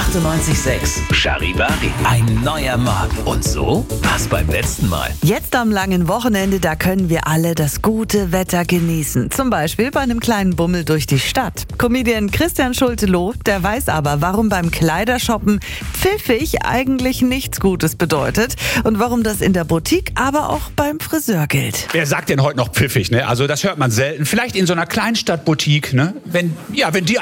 98,6. Charivari. Ein neuer Morgen. Und so war's beim letzten Mal. Jetzt am langen Wochenende, da können wir alle das gute Wetter genießen. Zum Beispiel bei einem kleinen Bummel durch die Stadt. Comedian Christian Schulte-Loh, der weiß aber, warum beim Kleidershoppen pfiffig eigentlich nichts Gutes bedeutet und warum das in der Boutique, aber auch beim Friseur gilt. Wer sagt denn heute noch pfiffig, ne? Also das hört man selten. Vielleicht in so einer Kleinstadtboutique, ne? Wenn die